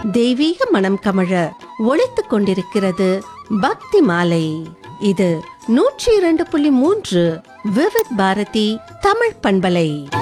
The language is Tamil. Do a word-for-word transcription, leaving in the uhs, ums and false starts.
தெய்வீக மனம் கமழ ஒலித்துக் கொண்டிருக்கிறது பக்தி மாலை. இது நூற்றி இரண்டு புள்ளி மூன்று விவித் பாரதி தமிழ் பண்பலை.